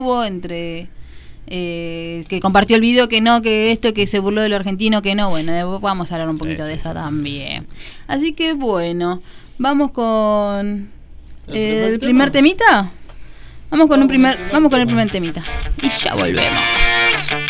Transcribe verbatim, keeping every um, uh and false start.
hubo entre eh, que compartió el video, que no, que esto, que se burló de lo argentino, que no. Bueno, vamos a hablar un poquito sí, de sí, eso sí, también. Sí. Así que bueno, vamos con el, el primer, primer temita. Vamos con vamos un primer, primer vamos con el primer temita y ya volvemos.